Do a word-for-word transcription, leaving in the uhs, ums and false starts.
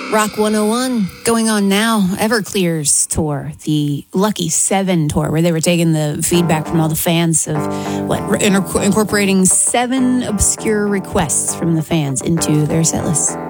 Rock one oh one going on now. Everclear's tour, the Lucky Seven tour, where they were taking the feedback from all the fans of what incorporating seven obscure requests from the fans into their set list.